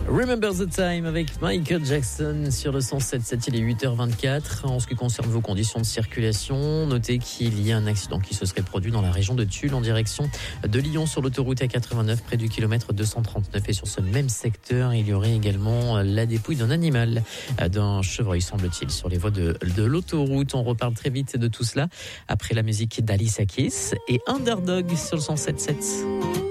Remember the Time avec Michael Jackson sur le 107.7, il est 8h24. En ce qui concerne vos conditions de circulation, notez qu'il y a un accident qui se serait produit dans la région de Tulle en direction de Lyon sur l'autoroute A89 près du kilomètre 239. Et sur ce même secteur, il y aurait également la dépouille d'un animal, d'un chevreuil semble-t-il, sur les voies de l'autoroute. On reparle très vite de tout cela après la musique d'Alicia Keys et Underdog sur le 107.7.